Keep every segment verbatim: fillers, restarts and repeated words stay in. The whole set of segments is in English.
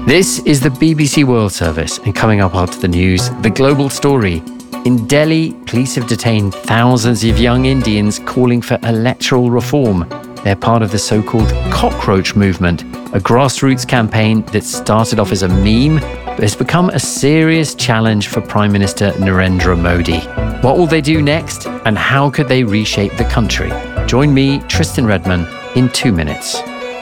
This is the B B C World Service, and coming up after the news, the global story. In Delhi, police have detained thousands of young Indians calling for electoral reform. They're part of the so-called cockroach movement, a grassroots campaign that started off as a meme, but has become a serious challenge for Prime Minister Narendra Modi. What will they do next, and how could they reshape the country? Join me, Tristan Redman, in two minutes.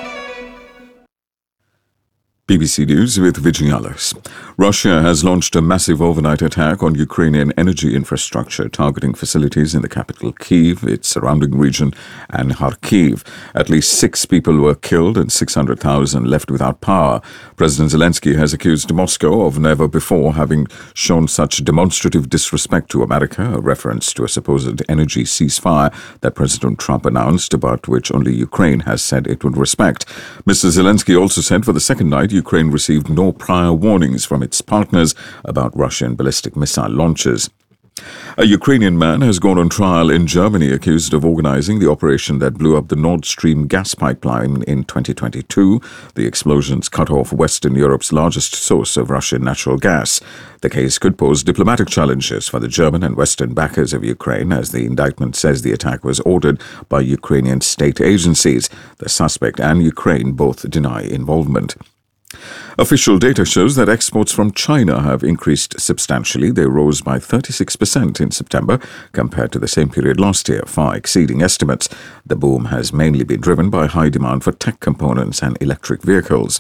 B B C News with Vijay Alers. Russia has launched a massive overnight attack on Ukrainian energy infrastructure, targeting facilities in the capital Kyiv, its surrounding region, and Kharkiv. At least six people were killed and six hundred thousand left without power. President Zelensky has accused Moscow of never before having shown such demonstrative disrespect to America, a reference to a supposed energy ceasefire that President Trump announced, but which only Ukraine has said it would respect. Mister Zelensky also said for the second night Ukraine received no prior warnings from its partners about Russian ballistic missile launches. A Ukrainian man has gone on trial in Germany accused of organizing the operation that blew up the Nord Stream gas pipeline in twenty twenty-two. The explosions cut off Western Europe's largest source of Russian natural gas. The case could pose diplomatic challenges for the German and Western backers of Ukraine, as the indictment says the attack was ordered by Ukrainian state agencies. The suspect and Ukraine both deny involvement. Official data shows that exports from China have increased substantially. They rose by thirty-six percent in September compared to the same period last year, far exceeding estimates. The boom has mainly been driven by high demand for tech components and electric vehicles.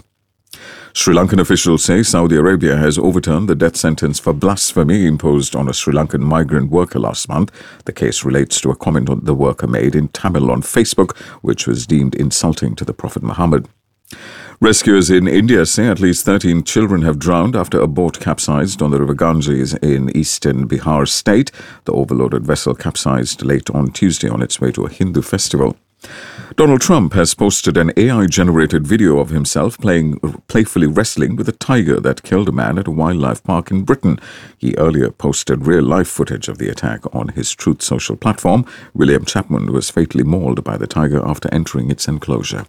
Sri Lankan officials say Saudi Arabia has overturned the death sentence for blasphemy imposed on a Sri Lankan migrant worker last month. The case relates to a comment the worker made in Tamil on Facebook, which was deemed insulting to the Prophet Muhammad. Rescuers in India say at least thirteen children have drowned after a boat capsized on the river Ganges in eastern Bihar state. The overloaded vessel capsized late on Tuesday on its way to a Hindu festival. Donald Trump has posted an A I-generated video of himself playing playfully wrestling with a tiger that killed a man at a wildlife park in Britain. He earlier posted real-life footage of the attack on his Truth Social platform. William Chapman was fatally mauled by the tiger after entering its enclosure.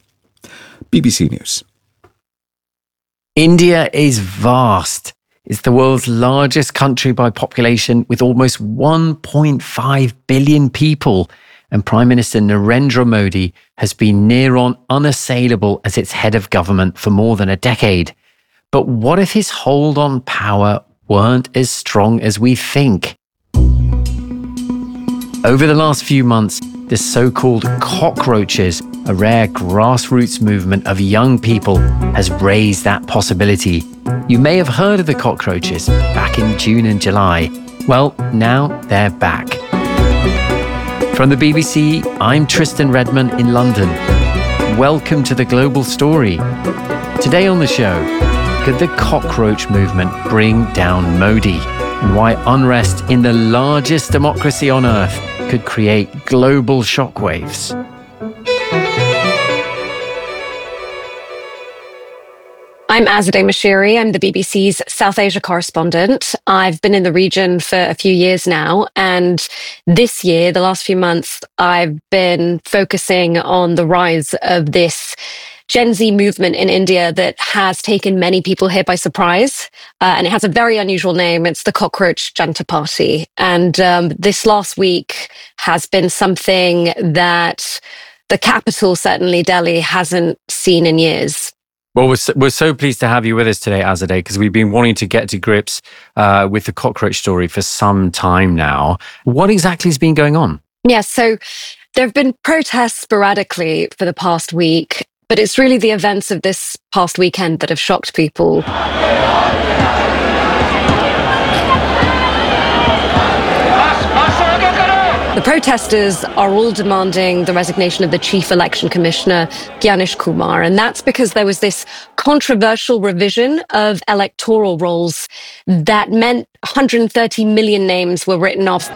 B B C News. India is vast. It's the world's largest country by population with almost one point five billion people. And Prime Minister Narendra Modi has been near on unassailable as its head of government for more than a decade. But what if his hold on power weren't as strong as we think? Over the last few months, the so-called cockroaches, a rare grassroots movement of young people, has raised that possibility. You may have heard of the cockroaches back in June and July. Well, now they're back. From the B B C, I'm Tristan Redman in London. Welcome to the Global Story. Today on the show, could the cockroach movement bring down Modi? And why unrest in the largest democracy on earth could create global shockwaves. I'm Azadeh Moshiri. I'm the B B C's South Asia correspondent. I've been in the region for a few years now, and this year, the last few months, I've been focusing on the rise of this Gen Z movement in India that has taken many people here by surprise. Uh, and it has a very unusual name. It's the Cockroach Janta Party. And um, this last week has been something that the capital, certainly Delhi, hasn't seen in years. Well, we're so, we're so pleased to have you with us today, Azadeh, because we've been wanting to get to grips uh, with the cockroach story for some time now. What exactly has been going on? Yeah, so there have been protests sporadically for the past week, but it's really the events of this past weekend that have shocked people. The protesters are all demanding the resignation of the chief election commissioner, Gyanish Kumar, and that's because there was this controversial revision of electoral rolls that meant one hundred thirty million names were written off.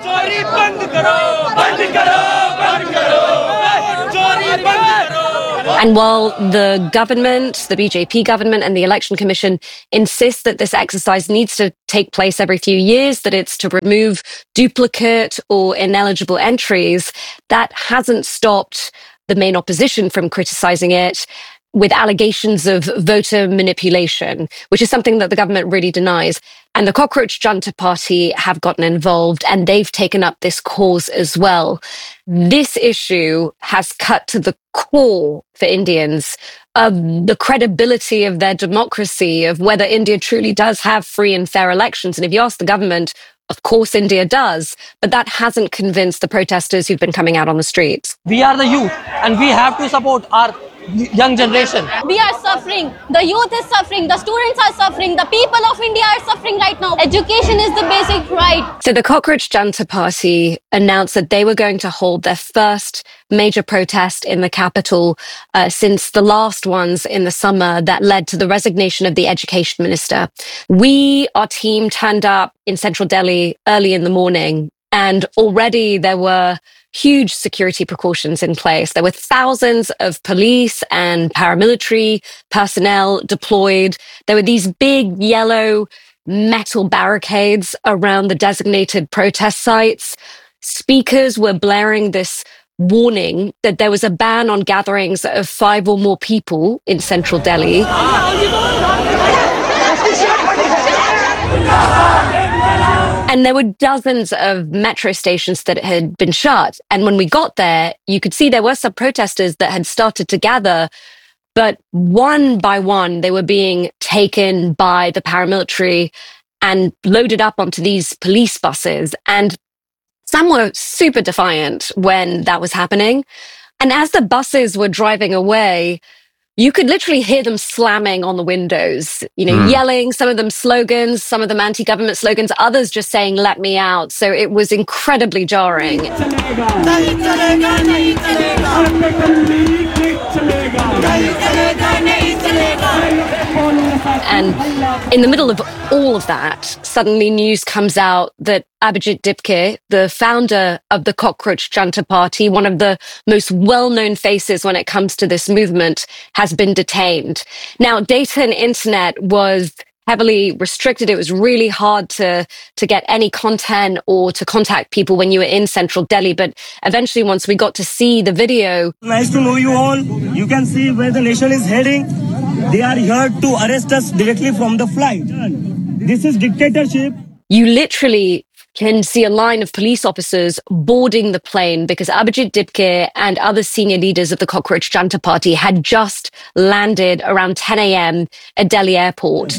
And while the government, the B J P government and the Election Commission insist that this exercise needs to take place every few years, that it's to remove duplicate or ineligible entries, that hasn't stopped the main opposition from criticizing it. with allegations of voter manipulation, which is something that the government really denies. And the Cockroach Junta Party have gotten involved, and they've taken up this cause as well. This issue has cut to the core for Indians of the credibility of their democracy, of whether India truly does have free and fair elections. And if you ask the government, of course India does, but that hasn't convinced the protesters who've been coming out on the streets. We are the youth, and we have to support our young generation. We are suffering. The youth is suffering. The students are suffering. The people of India are suffering right now. Education is the basic right. So the Cockroach Junta Party announced that they were going to hold their first major protest in the capital uh, since the last ones in the summer that led to the resignation of the education minister. We, our team, turned up in central Delhi early in the morning, and already there were huge security precautions in place. There were thousands of police and paramilitary personnel deployed. There were these big yellow metal barricades around the designated protest sites. Speakers were blaring this warning that there was a ban on gatherings of five or more people in central Delhi. And there were dozens of metro stations that had been shut. And when we got there, you could see there were some protesters that had started to gather, but one by one, they were being taken by the paramilitary and loaded up onto these police buses. And some were super defiant when that was happening. And as the buses were driving away, you could literally hear them slamming on the windows, you know, mm. yelling, some of them slogans, some of them anti-government slogans, others just saying, let me out. So it was incredibly jarring. And in the middle of all of that, suddenly news comes out that Abhijit Dipke, the founder of the Cockroach Junta Party, one of the most well-known faces when it comes to this movement, has been detained. Now, data and internet was heavily restricted. It was really hard to, to get any content or to contact people when you were in central Delhi. But eventually, once we got to see the video... Nice to know you all. You can see where the nation is heading. They are here to arrest us directly from the flight. This is dictatorship. You literally can see a line of police officers boarding the plane because Abhijit Dipke and other senior leaders of the Cockroach Junta Party had just landed around ten a.m. at Delhi airport.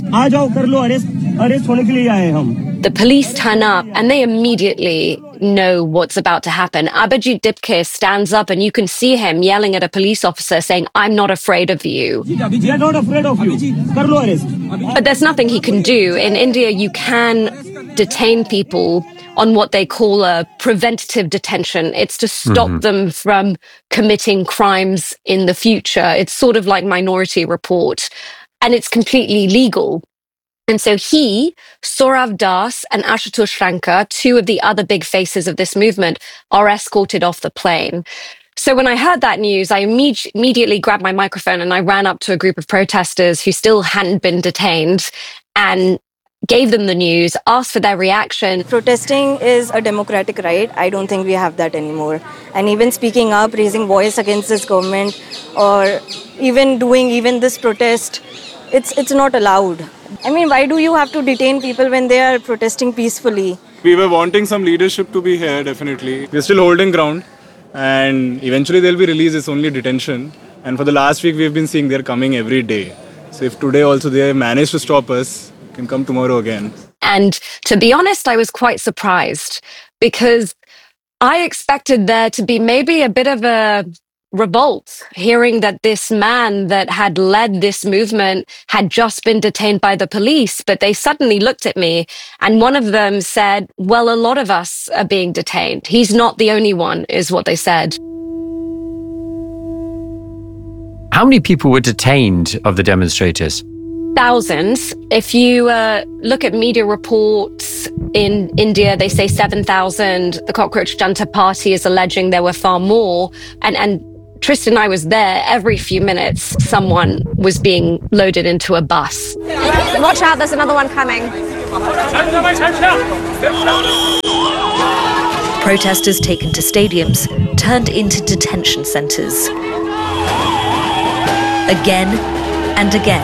The police turn up and they immediately know what's about to happen. Abhijit Dipke stands up and you can see him yelling at a police officer saying, I'm not afraid of you. We are not afraid of you. But there's nothing he can do. In India, you can detain people on what they call a preventative detention. It's to stop mm-hmm. them from committing crimes in the future. It's sort of like Minority Report, and it's completely legal. And so he, Saurav Das and Ashutosh Ranka, two of the other big faces of this movement, are escorted off the plane. So when I heard that news, I imme- immediately grabbed my microphone and I ran up to a group of protesters who still hadn't been detained and gave them the news, asked for their reaction. Protesting is a democratic right. I don't think we have that anymore. And even speaking up, raising voice against this government, or even doing even this protest, it's it's not allowed. I mean, why do you have to detain people when they are protesting peacefully? We were wanting some leadership to be here, definitely. We're still holding ground, and eventually they'll be released. It's only detention. And for the last week, we've been seeing they're coming every day. So if today also they managed to stop us, can come tomorrow again. And to be honest, I was quite surprised because I expected there to be maybe a bit of a revolt, hearing that this man that had led this movement had just been detained by the police. But they suddenly looked at me and one of them said, well, a lot of us are being detained. He's not the only one, is what they said. How many people were detained of the demonstrators? Thousands. If you uh, look at media reports in India, they say seven thousand. The Cockroach Junta Party is alleging there were far more. And, and Tristan and I was there. Every few minutes, someone was being loaded into a bus. Watch out, there's another one coming. Protesters taken to stadiums turned into detention centres. again and again.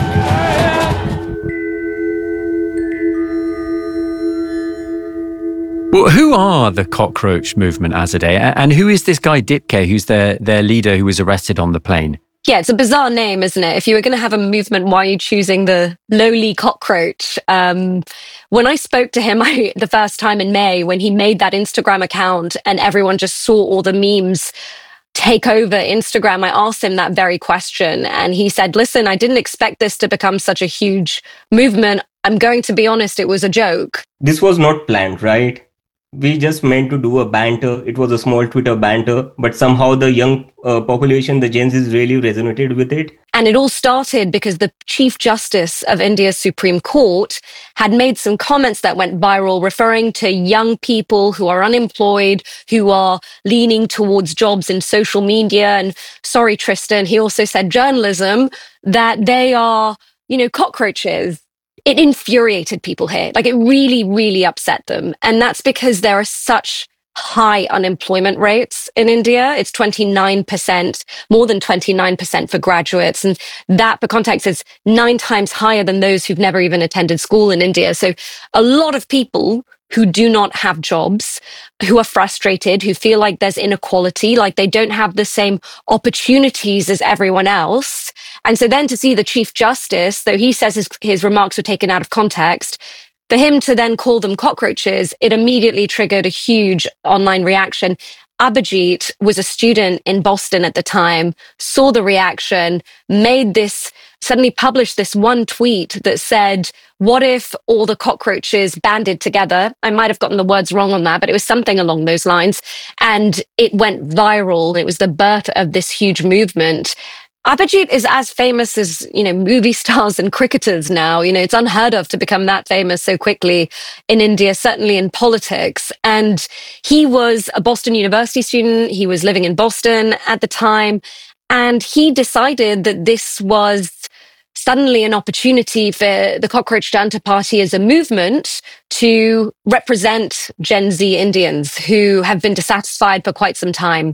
Well, who are the cockroach movement, Azadeh? And who is this guy Dipke, who's their, their leader who was arrested on the plane? Yeah, it's a bizarre name, isn't it? If you were going to have a movement, why are you choosing the lowly cockroach? Um, when I spoke to him I, the first time in May, when he made that Instagram account and everyone just saw all the memes take over Instagram, I asked him that very question. And he said, listen, I didn't expect this to become such a huge movement. I'm going to be honest, it was a joke. This was not planned, right? We just meant to do a banter. It was a small Twitter banter, but somehow the young uh, population, the Gen Zs, really resonated with it. And it all started because the Chief Justice of India's Supreme Court had made some comments that went viral, referring to young people who are unemployed, who are leaning towards jobs in social media. And sorry, Tristan, he also said journalism, that they are, you know, cockroaches. It infuriated people here. Like, it really, really upset them. And that's because there are such high unemployment rates in India. It's twenty-nine percent, more than twenty-nine percent for graduates. And that, for context, is nine times higher than those who've never even attended school in India. So a lot of people who do not have jobs, who are frustrated, who feel like there's inequality, like they don't have the same opportunities as everyone else. And so then to see the Chief Justice, though he says his, his remarks were taken out of context, for him to then call them cockroaches, it immediately triggered a huge online reaction. Abhijit was a student in Boston at the time, saw the reaction, made this, suddenly published this one tweet that said, what if all the cockroaches banded together? I might have gotten the words wrong on that, but it was something along those lines. And it went viral. It was the birth of this huge movement. Abhijit is as famous as, you know, movie stars and cricketers now. You know, it's unheard of to become that famous so quickly in India, certainly in politics. And he was a Boston University student. He was living in Boston at the time. And he decided that this was suddenly an opportunity for the Cockroach Janta Party as a movement to represent Gen Z Indians who have been dissatisfied for quite some time.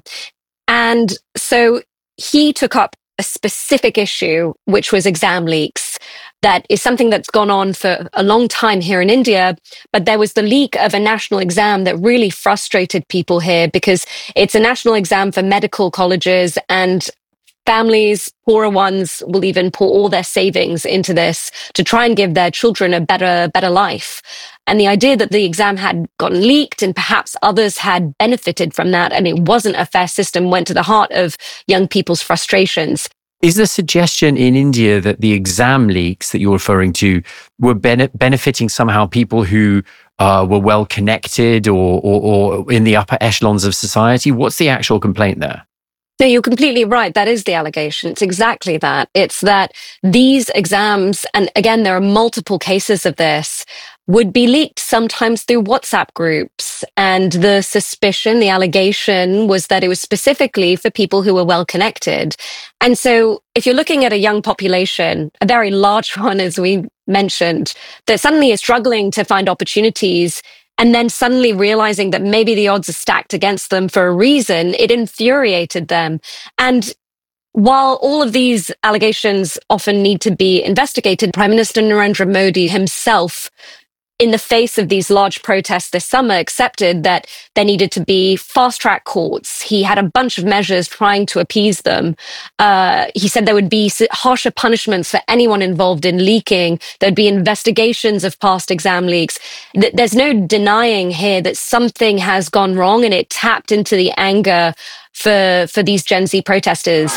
And so he took up a specific issue, which was exam leaks. That is something that's gone on for a long time here in India. But there was the leak of a national exam that really frustrated people here, because it's a national exam for medical colleges, and families, poorer ones, will even pour all their savings into this to try and give their children a better, better life. And the idea that the exam had gotten leaked and perhaps others had benefited from that and it wasn't a fair system went to the heart of young people's frustrations. Is the suggestion in India that the exam leaks that you're referring to were bene- benefiting somehow people who uh, were well connected or, or, or in the upper echelons of society? What's the actual complaint there? No, you're completely right. That is the allegation. It's exactly that. It's that these exams, and again, there are multiple cases of this, would be leaked sometimes through WhatsApp groups. And the suspicion, the allegation was that it was specifically for people who were well connected. And so if you're looking at a young population, a very large one, as we mentioned, that suddenly is struggling to find opportunities, and then suddenly realizing that maybe the odds are stacked against them for a reason, it infuriated them. And while all of these allegations often need to be investigated, Prime Minister Narendra Modi himself, in the face of these large protests this summer, accepted that there needed to be fast-track courts. He had a bunch of measures trying to appease them. Uh, he said there would be harsher punishments for anyone involved in leaking. There'd be investigations of past exam leaks. There's no denying here that something has gone wrong, and it tapped into the anger for, for these Gen Z protesters.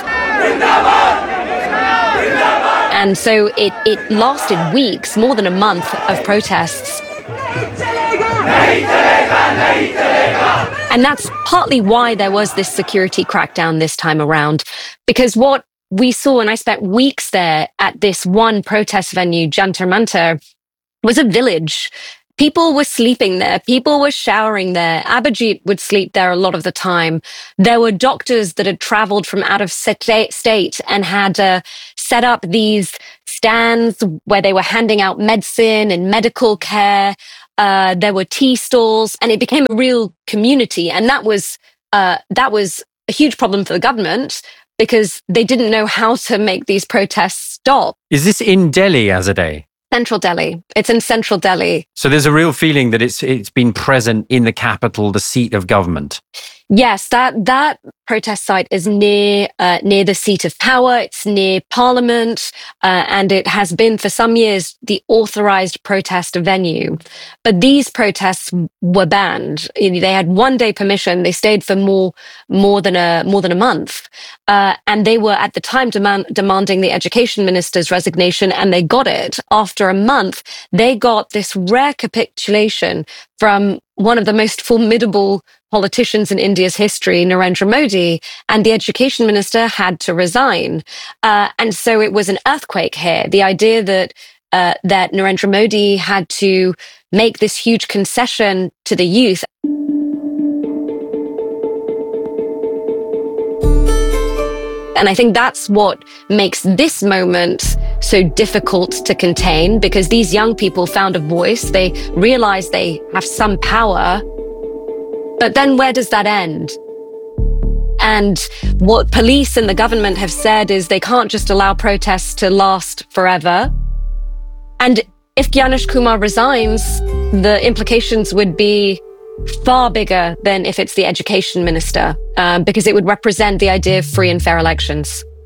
And so it, it lasted weeks, more than a month of protests. And that's partly why there was this security crackdown this time around. Because what we saw, and I spent weeks there at this one protest venue, Jantar Mantar, was a village. People were sleeping there. People were showering there. Abhijit would sleep there a lot of the time. There were doctors that had traveled from out of state and had uh, set up these stands where they were handing out medicine and medical care. Uh, there were tea stalls, and it became a real community. And that was uh, that was a huge problem for the government. because they didn't know how to make these protests stop. Is this in Delhi, Azadeh? Central Delhi. It's in central Delhi. So there's a real feeling that it's it's been present in the capital, the seat of government. Yes, that that protest site is near uh, near the seat of power. It's near Parliament, uh, and it has been for some years the authorized protest venue. But these protests were banned. They had one day permission. They stayed for more more than a more than a month, uh, and they were at the time demand, demanding the education minister's resignation, and they got it. After a month, they got this rare capitulation from one of the most formidable politicians in India's history, Narendra Modi, and the education minister had to resign. Uh, and so it was an earthquake here. The idea that uh, that Narendra Modi had to make this huge concession to the youth. And I think that's what makes this moment so difficult to contain, because these young people found a voice. They realized they have some power. But then where does that end? And what police and the government have said is they can't just allow protests to last forever. And if Gyanesh Kumar resigns, the implications would be far bigger than if it's the education minister, um, because it would represent the idea of free and fair elections.